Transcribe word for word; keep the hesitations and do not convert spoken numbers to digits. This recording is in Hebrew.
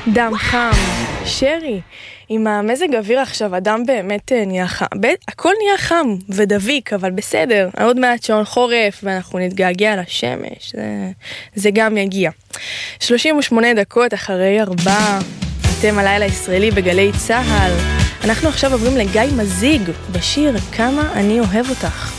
דם חם, שרי, עם המזג אוויר עכשיו, אדם באמת נהיה חם, הכל נהיה חם ודביק, אבל בסדר, עוד מעט שעון חורף ואנחנו נתגעגע לשמש, זה, זה גם יגיע. שלושים ושמונה דקות אחרי ארבע, אתם הלילה הישראלי בגלי צהל, אנחנו עכשיו עוברים לגיא מזיג בשיר כמה אני אוהב אותך.